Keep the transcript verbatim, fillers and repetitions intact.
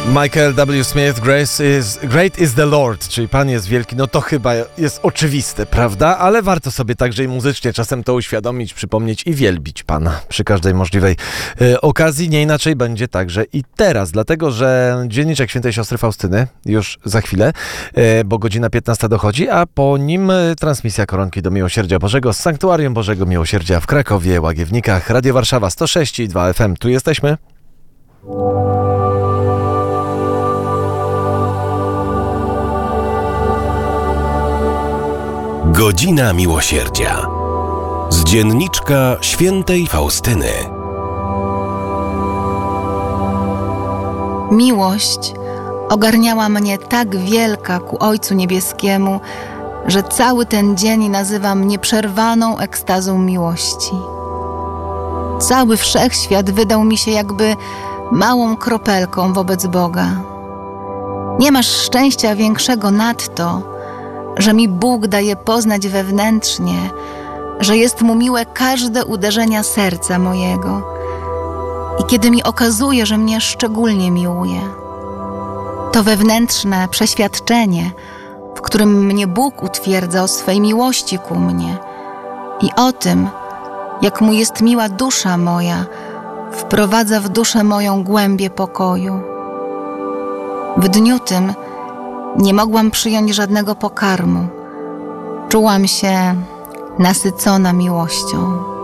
Michael W. Smith, Grace is, Great is the Lord, czyli Pan jest wielki, no to chyba jest oczywiste, prawda? Ale warto sobie także i muzycznie czasem to uświadomić, przypomnieć i wielbić Pana przy każdej możliwej e, okazji. Nie inaczej będzie także i teraz, dlatego że dzienniczek Świętej Siostry Faustyny już za chwilę, e, bo godzina piętnasta dochodzi, a po nim e, transmisja Koronki do Miłosierdzia Bożego z Sanktuarium Bożego Miłosierdzia w Krakowie, Łagiewnikach, Radio Warszawa sto sześć i dwa F M. Tu jesteśmy. Godzina Miłosierdzia z dzienniczka Świętej Faustyny. Miłość ogarniała mnie tak wielka ku Ojcu Niebieskiemu, że cały ten dzień nazywam nieprzerwaną ekstazą miłości. Cały wszechświat wydał mi się jakby małą kropelką wobec Boga. Nie masz szczęścia większego nadto, że mi Bóg daje poznać wewnętrznie, że jest Mu miłe każde uderzenia serca mojego i kiedy mi okazuje, że mnie szczególnie miłuje. To wewnętrzne przeświadczenie, w którym mnie Bóg utwierdza o swej miłości ku mnie i o tym, jak Mu jest miła dusza moja, wprowadza w duszę moją głębię pokoju. W dniu tym nie mogłam przyjąć żadnego pokarmu. Czułam się nasycona miłością.